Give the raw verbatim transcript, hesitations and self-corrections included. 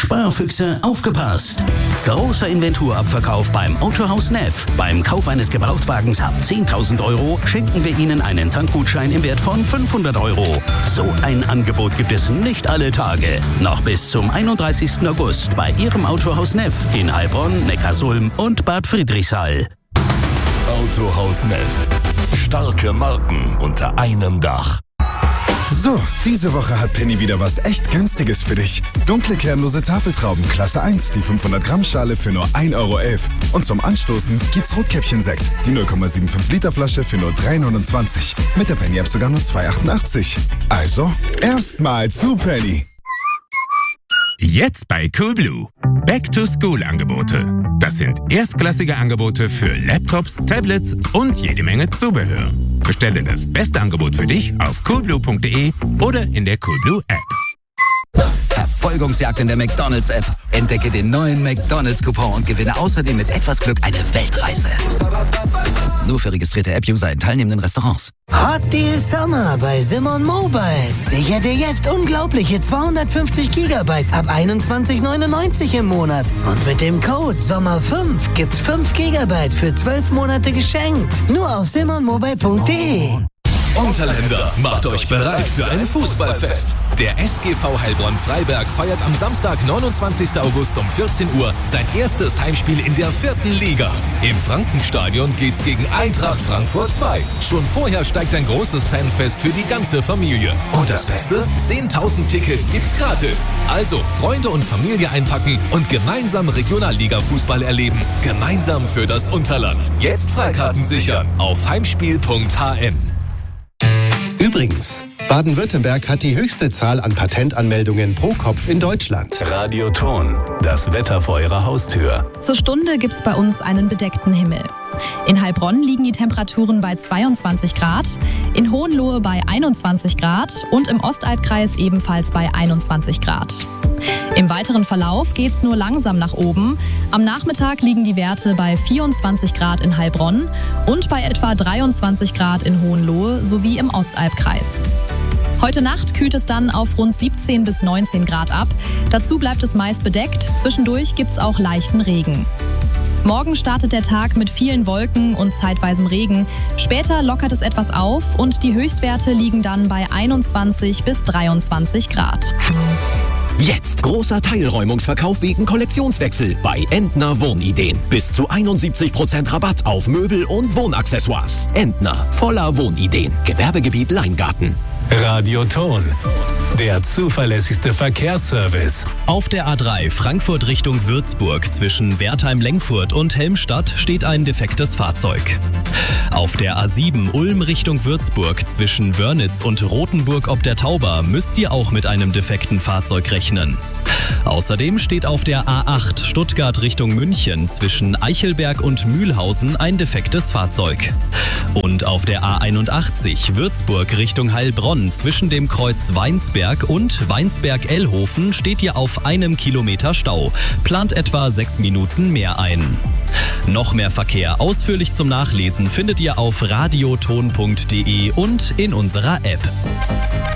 Sparfüchse, aufgepasst! Großer Inventurabverkauf beim Autohaus Neff. Beim Kauf eines Gebrauchtwagens ab zehntausend Euro schenken wir Ihnen einen Tankgutschein im Wert von fünfhundert Euro. So ein Angebot gibt es nicht alle Tage. Noch bis zum einunddreißigsten August bei Ihrem Autohaus Neff in Heilbronn, Neckarsulm und Bad Friedrichshall. Autohaus Neff. Starke Marken unter einem Dach. So, diese Woche hat Penny wieder was echt Günstiges für dich. Dunkle kernlose Tafeltrauben Klasse eins, die fünfhundert Gramm Schale für nur ein Euro elf. Und zum Anstoßen gibt's Rotkäppchen-Sekt, die null Komma fünfundsiebzig Liter Flasche für nur drei neunundzwanzig. Mit der Penny-App sogar nur zwei achtundachtzig. Also, erstmal zu Penny. Jetzt bei Coolblue. Back-to-School-Angebote. Das sind erstklassige Angebote für Laptops, Tablets und jede Menge Zubehör. Bestelle das beste Angebot für dich auf coolblue punkt de oder in der Coolblue-App. Verfolgungsjagd in der McDonald's-App. Entdecke den neuen McDonald's-Coupon und gewinne außerdem mit etwas Glück eine Weltreise. Nur für registrierte App-User in teilnehmenden Restaurants. Hot Deal Summer bei Simon Mobile. Sicher dir jetzt unglaubliche zweihundertfünfzig Gigabyte ab einundzwanzig neunundneunzig im Monat. Und mit dem Code Sommer fünf gibt's fünf Gigabyte für zwölf Monate geschenkt. Nur auf simon mobile punkt de. Unterländer, macht euch bereit für ein Fußballfest. Der S G V Heilbronn-Freiberg feiert am Samstag, neunundzwanzigsten August um vierzehn Uhr sein erstes Heimspiel in der vierten Liga. Im Frankenstadion geht's gegen Eintracht Frankfurt zwei. Schon vorher steigt ein großes Fanfest für die ganze Familie. Und das Beste? zehntausend Tickets gibt's gratis. Also Freunde und Familie einpacken und gemeinsam Regionalliga-Fußball erleben. Gemeinsam für das Unterland. Jetzt Freikarten sichern auf heimspiel punkt h n. Übrigens, Baden-Württemberg hat die höchste Zahl an Patentanmeldungen pro Kopf in Deutschland. Radioton, das Wetter vor Ihrer Haustür. Zur Stunde gibt's bei uns einen bedeckten Himmel. In Heilbronn liegen die Temperaturen bei zweiundzwanzig Grad, in Hohenlohe bei einundzwanzig Grad und im Ostalbkreis ebenfalls bei einundzwanzig Grad. Im weiteren Verlauf geht's nur langsam nach oben. Am Nachmittag liegen die Werte bei vierundzwanzig Grad in Heilbronn und bei etwa dreiundzwanzig Grad in Hohenlohe sowie im Ostalbkreis. Heute Nacht kühlt es dann auf rund siebzehn bis neunzehn Grad ab. Dazu bleibt es meist bedeckt, zwischendurch gibt's auch leichten Regen. Morgen startet der Tag mit vielen Wolken und zeitweisem Regen. Später lockert es etwas auf und die Höchstwerte liegen dann bei einundzwanzig bis dreiundzwanzig Grad. Jetzt großer Teilräumungsverkauf wegen Kollektionswechsel bei Entner Wohnideen. Bis zu einundsiebzig Prozent Rabatt auf Möbel und Wohnaccessoires. Entner, voller Wohnideen. Gewerbegebiet Leingarten. Radioton, der zuverlässigste Verkehrsservice. Auf der A drei Frankfurt Richtung Würzburg zwischen Wertheim-Lengfurt und Helmstadt steht ein defektes Fahrzeug. Auf der A sieben Ulm Richtung Würzburg zwischen Wörnitz und Rothenburg ob der Tauber müsst ihr auch mit einem defekten Fahrzeug rechnen. Außerdem steht auf der A acht Stuttgart Richtung München zwischen Eichelberg und Mühlhausen ein defektes Fahrzeug. Und auf der A einundachtzig Würzburg Richtung Heilbronn zwischen dem Kreuz Weinsberg und Weinsberg-Ellhofen steht ihr auf einem Kilometer Stau. Plant etwa sechs Minuten mehr ein. Noch mehr Verkehr ausführlich zum Nachlesen findet ihr auf radioton punkt de und in unserer App.